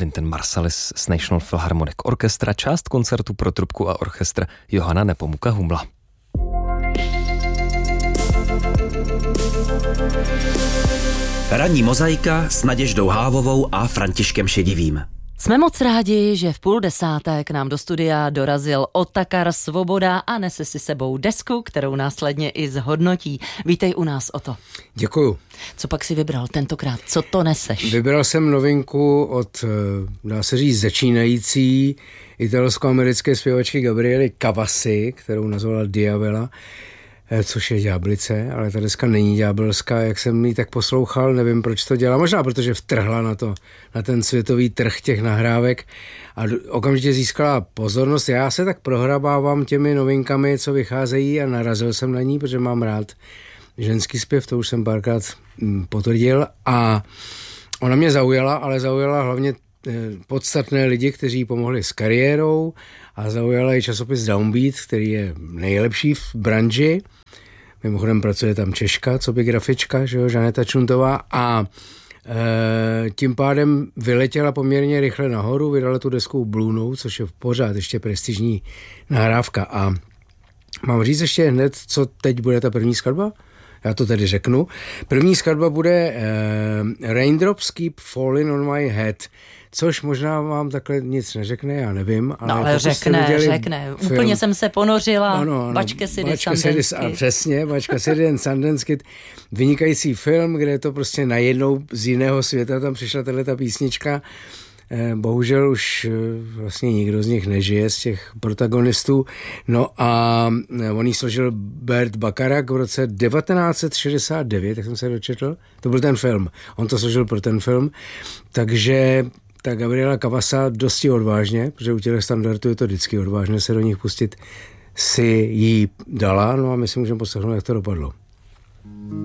Wynton Marsalis z National Philharmonic Orchestra, část koncertu pro trubku a orchestr Johana Nepomuka Humla. Ranní mozaika s Naděždou Hávovou a Františkem Šedivým. Jsme moc rádi, že v 9:30 k nám do studia dorazil Otakar Svoboda a nese si sebou desku, kterou následně i zhodnotí. Vítej u nás, Oto. Děkuju. Co pak si vybral tentokrát? Co to neseš? Vybral jsem novinku od, dá se říct, začínající italsko-americké zpěvačky Gabriely Cavasy, kterou nazvala Diavela, což je ďáblice, ale ta deska není ďábelská, jak jsem ji tak poslouchal, nevím, proč to dělá, možná protože vtrhla na ten světový trh těch nahrávek a okamžitě získala pozornost. Já se tak prohrabávám těmi novinkami, co vycházejí a narazil jsem na ní, protože mám rád ženský zpěv, to už jsem párkrát potvrdil a ona mě zaujala, ale zaujala hlavně podstatné lidi, kteří jí pomohli s kariérou a zaujala i časopis Downbeat, který je nejlepší v branži. Mimochodem pracuje tam Češka, co by grafička, že jo, Žaneta Čuntová a tím pádem vyletěla poměrně rychle nahoru, vydala tu desku Blue Note, což je pořád ještě prestižní nahrávka a mám říct ještě hned, co teď bude ta první skladba? Já to tedy řeknu. První skladba bude Raindrops Keep Falling on My Head, což možná vám takhle nic neřekne, já nevím. Ale řekne. Úplně jsem se ponořila. Ano, Batch Cassidy Sundance Kid. Přesně, Batch Cassidy Sundance Kid. Vynikající film, kde je to prostě najednou z jiného světa, tam přišla tato písnička. Bohužel už vlastně nikdo z nich nežije, z těch protagonistů. No a on jí složil Burt Bacharach v roce 1969, jak jsem se dočetl. To byl ten film. On to složil pro ten film. Takže ta Gabriela Cavasa dosti odvážně, protože u těch standardů je to vždycky odvážné se do nich pustit, si jí dala. No a my si můžeme poslechnout, jak to dopadlo.